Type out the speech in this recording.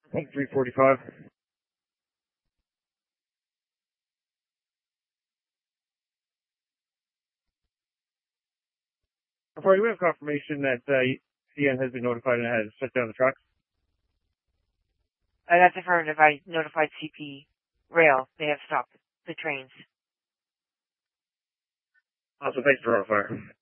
345. Sorry, we have confirmation that CN has been notified and has shut down the tracks. That's affirmative. I notified CP Rail. They have stopped the trains. Also, thanks for notifying.